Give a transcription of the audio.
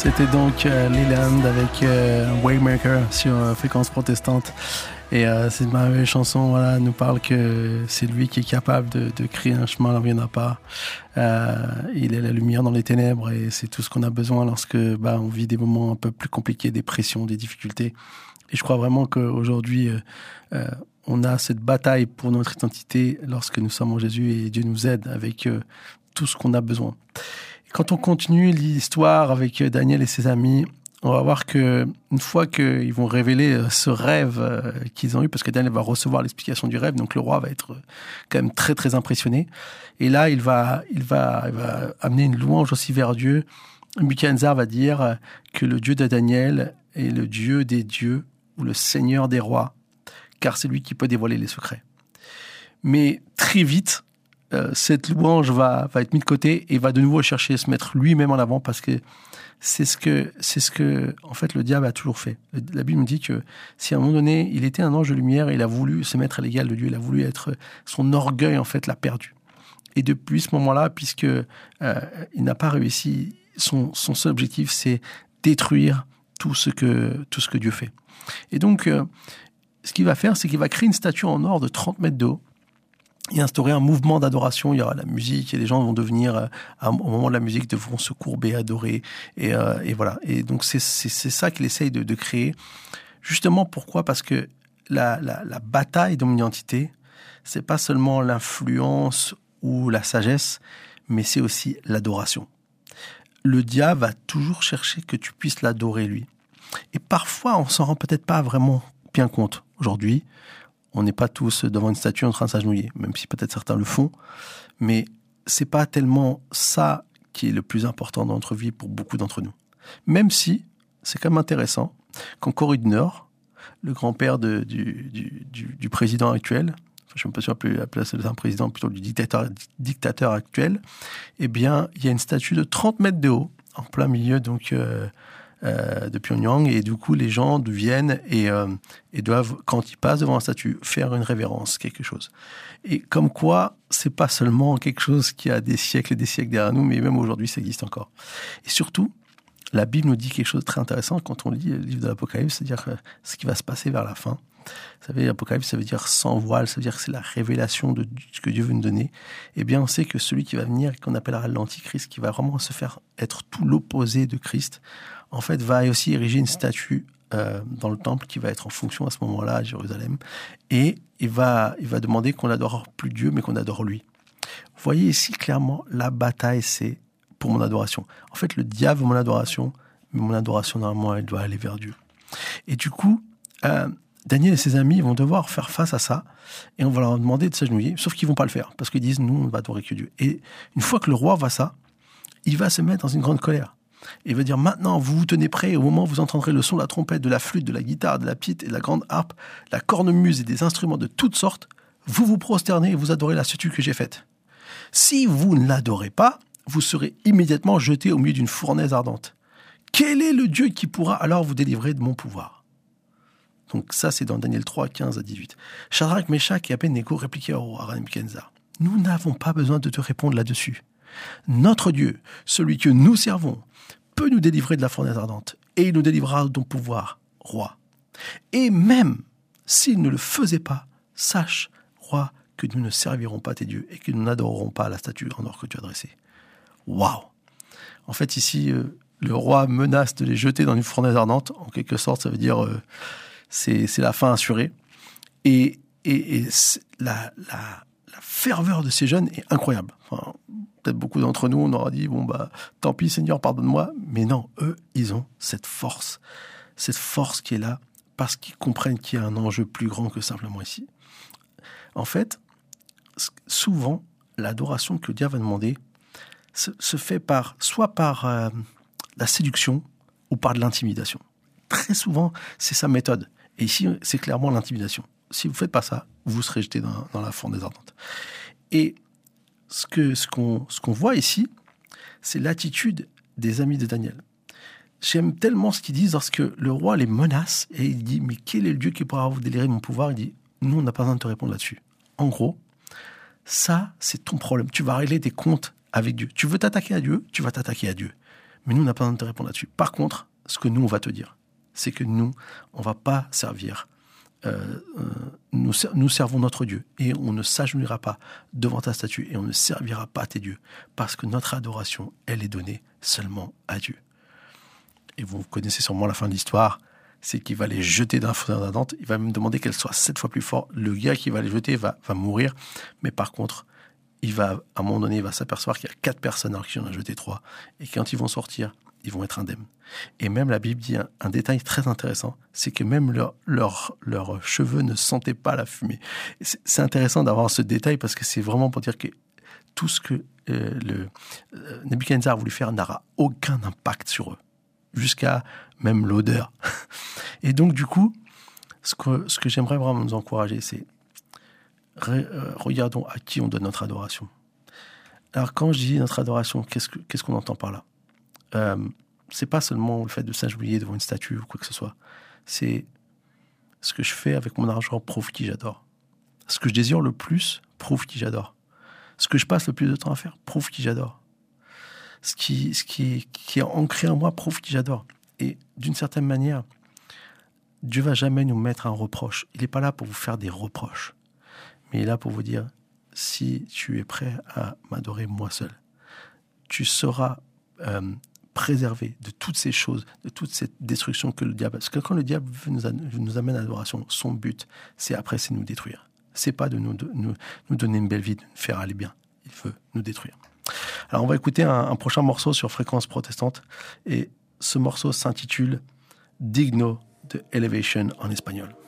C'était donc Leland avec Waymaker sur Fréquence Protestante. Et cette merveilleuse chanson nous parle que c'est lui qui est capable de créer un chemin là où il n'y en a pas. Il est la lumière dans les ténèbres et c'est tout ce qu'on a besoin lorsque on vit des moments un peu plus compliqués, des pressions, des difficultés. Et je crois vraiment qu'aujourd'hui, on a cette bataille pour notre identité lorsque nous sommes en Jésus et Dieu nous aide avec tout ce qu'on a besoin. Et quand on continue l'histoire avec Daniel et ses amis, on va voir que une fois qu'ils vont révéler ce rêve qu'ils ont eu, parce que Daniel va recevoir l'explication du rêve, donc le roi va être quand même très très impressionné. Et là, il va amener une louange aussi vers Dieu. Nebuchadnezzar va dire que le Dieu de Daniel est le Dieu des dieux ou le Seigneur des rois, car c'est lui qui peut dévoiler les secrets. Mais très vite, cette louange va être mise de côté et va de nouveau chercher à se mettre lui-même en avant, parce que c'est ce que en fait le diable a toujours fait. La Bible nous dit que si à un moment donné il était un ange de lumière, il a voulu se mettre à l'égal de Dieu, il a voulu être, son orgueil en fait l'a perdu. Et depuis ce moment-là, puisque il n'a pas réussi, son seul objectif c'est détruire tout ce que Dieu fait. Et donc ce qu'il va faire, c'est qu'il va créer une statue en or de 30 mètres de haut et instaurer un mouvement d'adoration. Il y aura la musique et les gens vont devenir, au moment de la musique, devront se courber, adorer. Et voilà. Et donc, c'est ça qu'il essaye de créer. Justement, pourquoi ? Parce que la bataille de mon identité, c'est pas seulement l'influence ou la sagesse, mais c'est aussi l'adoration. Le diable va toujours chercher que tu puisses l'adorer, lui. Et parfois, on s'en rend peut-être pas vraiment bien compte. Aujourd'hui, on n'est pas tous devant une statue en train de s'agenouiller, même si peut-être certains le font, mais c'est pas tellement ça qui est le plus important dans notre vie pour beaucoup d'entre nous. Même si c'est quand même intéressant qu'en Corée du Nord, le grand-père du président actuel, je ne me suis pas sûr de la place d'un président, plutôt du dictateur actuel, eh bien, il y a une statue de 30 mètres de haut, en plein milieu donc de Pyongyang, et du coup les gens viennent et doivent, quand ils passent devant la statue, faire une révérence, quelque chose. Et comme quoi, c'est pas seulement quelque chose qui a des siècles et des siècles derrière nous, mais même aujourd'hui ça existe encore. Et surtout, la Bible nous dit quelque chose de très intéressant quand on lit le livre de l'Apocalypse, c'est-à-dire ce qui va se passer vers la fin. Vous savez, l'Apocalypse, ça veut dire sans voile, ça veut dire que c'est la révélation de ce que Dieu veut nous donner. Eh bien, on sait que celui qui va venir, qu'on appellera l'Antichrist, qui va vraiment se faire être tout l'opposé de Christ, en fait, va aussi ériger une statue dans le temple qui va être en fonction à ce moment-là à Jérusalem. Et il va demander qu'on n'adore plus Dieu, mais qu'on adore lui. Vous voyez ici clairement, la bataille, c'est pour mon adoration. En fait, le diable veut mon adoration, mais mon adoration, normalement, elle doit aller vers Dieu. Et du coup, Daniel et ses amis vont devoir faire face à ça, et on va leur demander de s'agenouiller, sauf qu'ils vont pas le faire, parce qu'ils disent, nous, on ne va adorer que Dieu. Et une fois que le roi voit ça, il va se mettre dans une grande colère. Et il va dire, maintenant, vous vous tenez prêts, au moment où vous entendrez le son de la trompette, de la flûte, de la guitare, de la pite et de la grande harpe, la cornemuse et des instruments de toutes sortes, vous vous prosternez et vous adorez la statue que j'ai faite. Si vous ne l'adorez pas, vous serez immédiatement jeté au milieu d'une fournaise ardente. Quel est le Dieu qui pourra alors vous délivrer de mon pouvoir ? Donc ça, c'est dans Daniel 3, 15 à 18. Shadrach, Meshach et Abednego répliquèrent au roi Nebuchadnezzar. Nous n'avons pas besoin de te répondre là-dessus. Notre Dieu, celui que nous servons, peut nous délivrer de la fournaise ardente, et il nous délivrera de ton pouvoir, roi. Et même s'il ne le faisait pas, sache, roi, que nous ne servirons pas tes dieux et que nous n'adorerons pas la statue en or que tu as dressée. Waouh ! En fait, ici, le roi menace de les jeter dans une fournaise ardente. En quelque sorte, ça veut dire c'est la fin assurée. Et la ferveur de ces jeunes est incroyable. Enfin, peut-être beaucoup d'entre nous, on aura dit, tant pis Seigneur, pardonne-moi. Mais non, eux, ils ont cette force qui est là, parce qu'ils comprennent qu'il y a un enjeu plus grand que simplement ici. En fait, souvent, l'adoration que le diable va demander se fait soit par la séduction ou par de l'intimidation. Très souvent, c'est sa méthode. Et ici, c'est clairement l'intimidation. Si vous ne faites pas ça, vous serez jeté dans la fournaise ardente. Et ce qu'on voit ici, c'est l'attitude des amis de Daniel. J'aime tellement ce qu'ils disent lorsque le roi les menace et il dit « Mais quel est le Dieu qui pourra vous délivrer de mon pouvoir ?» Il dit « Nous, on n'a pas besoin de te répondre là-dessus. » En gros, ça, c'est ton problème. Tu vas régler tes comptes avec Dieu. Tu veux t'attaquer à Dieu, tu vas t'attaquer à Dieu. Mais nous, on n'a pas besoin de te répondre là-dessus. Par contre, ce que nous, on va te dire, c'est que nous, on ne va pas servir. Nous servons notre Dieu et on ne s'agenouillera pas devant ta statue et on ne servira pas tes dieux parce que notre adoration, elle est donnée seulement à Dieu. Et vous connaissez sûrement la fin de l'histoire, c'est qu'il va les jeter d'un feu ardente, il va même demander qu'elle soit 7 fois plus forte. Le gars qui va les jeter va mourir, mais par contre, à un moment donné, il va s'apercevoir qu'il y a 4 personnes alors qu'il en a jeté 3 et quand ils vont sortir, ils vont être indemnes. Et même la Bible dit un détail très intéressant, c'est que même leurs cheveux ne sentaient pas la fumée. C'est intéressant d'avoir ce détail parce que c'est vraiment pour dire que tout ce que Nebuchadnezzar a voulu faire n'aura aucun impact sur eux, jusqu'à même l'odeur. Et donc du coup, ce que j'aimerais vraiment nous encourager, c'est regardons à qui on donne notre adoration. Alors quand je dis notre adoration, qu'est-ce qu'on entend par là ? C'est pas seulement le fait de s'agenouiller devant une statue ou quoi que ce soit. C'est ce que je fais avec mon argent prouve qui j'adore. Ce que je désire le plus prouve qui j'adore. Ce que je passe le plus de temps à faire prouve qui j'adore. Ce qui est ancré en moi prouve qui j'adore. Et d'une certaine manière, Dieu va jamais nous mettre un reproche. Il n'est pas là pour vous faire des reproches. Mais il est là pour vous dire, si tu es prêt à m'adorer moi seul, tu seras préservé de toutes ces choses, de toute cette destruction que le diable... Parce que quand le diable nous amène à l'adoration, son but, c'est nous détruire. C'est pas de nous donner une belle vie, de nous faire aller bien. Il veut nous détruire. Alors on va écouter un prochain morceau sur Fréquence Protestante. Et ce morceau s'intitule Digno de Elevation en espagnol.